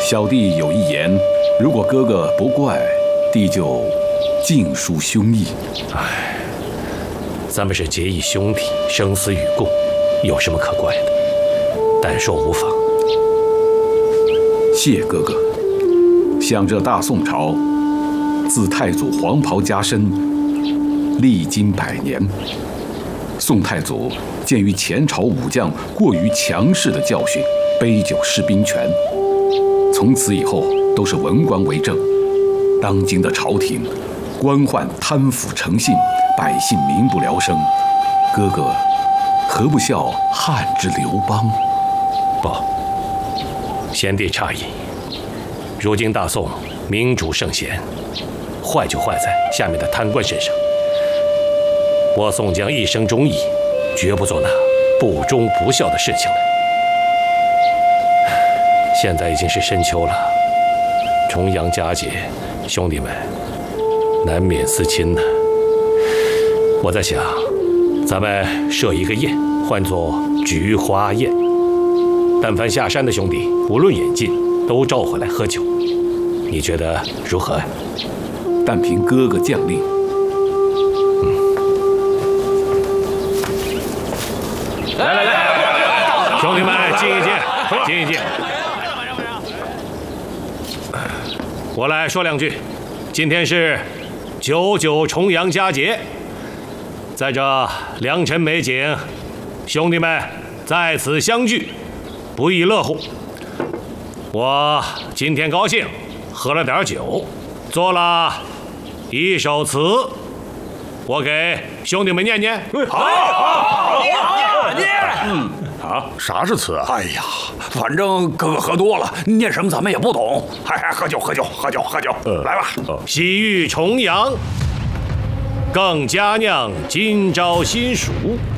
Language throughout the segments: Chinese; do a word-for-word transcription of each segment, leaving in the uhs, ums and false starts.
小弟有一言，如果哥哥不怪，弟就尽述胸意。 唉，咱们是结义兄弟，生死与共，有什么可怪的？但说无妨。 谢哥哥。想这大宋朝，自太祖黄袍加身，历经百年。宋太祖鉴于前朝武将过于强势的教训，杯酒释兵权，从此以后都是文官为政。当今的朝廷，官宦贪腐成性，百姓民不聊生。哥哥何不效汉之刘邦？ 不，贤弟诧异。如今大宋民主圣贤，坏就坏在下面的贪官身上。我宋江一生忠义，绝不做那不忠不孝的事情了。现在已经是深秋了，重阳佳节，兄弟们难免思亲呢。我在想，咱们设一个宴，唤作菊花宴。但凡下山的兄弟，无论远近，都召回来喝酒。你觉得如何？ 但凭哥哥将令。 来来来，兄弟们敬一敬，敬一敬。我来说两句。今天是九九重阳佳节，在这良辰美景，兄弟们在此相聚，不亦乐乎。我今天高兴，喝了点酒，做了一首词，我给兄弟们念念。 好，好， 好，念， 嗯，啊，啥是词啊？哎呀，反正哥哥喝多了，念什么咱们也不懂。嗨嗨，喝酒，喝酒，喝酒，喝酒，呃、来吧。 呃、喜遇重阳，更佳酿今朝新熟。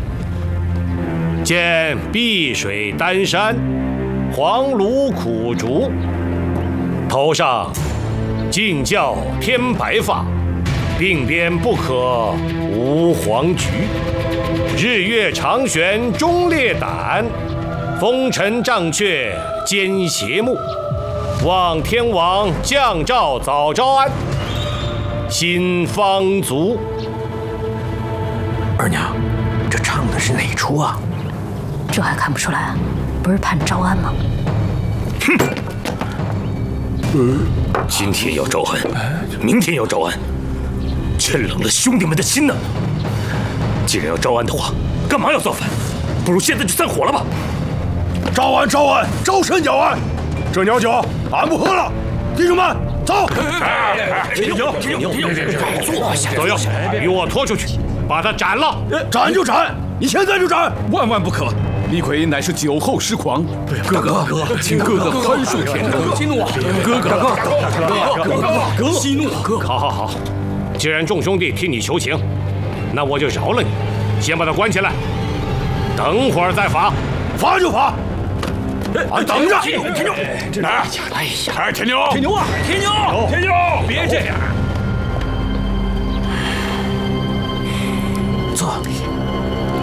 见碧水丹山，黄芦苦竹，头上尽教添白发，鬓边不可无黄菊。日月长悬忠烈胆，风尘障却奸邪目。望天王降诏早招安，新方足。 二娘，这唱的是哪出啊？ 这还看不出来？不是盼招安吗？ 哼！嗯，今天要招安，明天要招安，牵冷了兄弟们的心呢。既然要招安的话，干嘛要造反？不如现在就散伙了吧！ 招安，招安，招神脚安！这鸟酒俺不喝了，弟兄们走！ 停酒，停酒，停酒！ 坐下，左右，与我拖出去，把他斩了！ 斩就斩，你现在就斩！ 万万不可！李逵乃是酒后失狂，哥哥，请哥哥宽恕天哥。 息怒啊！ 哥哥， 哥哥，哥哥，哥，息怒！哥， 好好好，既然众兄弟替你求情，那我就饶了你，先把他关起来，等会儿再罚。 罚就罚。俺等着！ 铁牛，铁牛， 来！哎呀，哎，铁牛， 铁牛啊，铁牛， 铁牛， 别这样。坐。